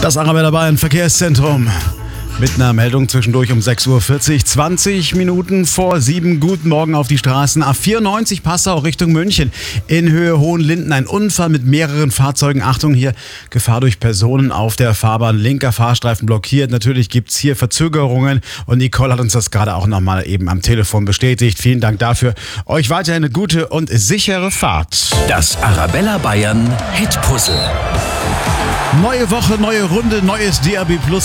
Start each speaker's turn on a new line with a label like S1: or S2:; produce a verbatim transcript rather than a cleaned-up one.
S1: Das Arabella Bayern Verkehrszentrum. Mit einer Meldung zwischendurch um sechs Uhr vierzig, zwanzig Minuten vor sieben. Guten Morgen auf die Straßen. A vierundneunzig Passau Richtung München. In Höhe Hohenlinden ein Unfall mit mehreren Fahrzeugen. Achtung hier, Gefahr durch Personen auf der Fahrbahn. Linker Fahrstreifen blockiert. Natürlich gibt's hier Verzögerungen. Und Nicole hat uns das gerade auch nochmal eben am Telefon bestätigt. Vielen Dank dafür. Euch weiterhin eine gute und sichere Fahrt.
S2: Das Arabella Bayern Hit Puzzle.
S1: Neue Woche, neue Runde, neues D A B Plus.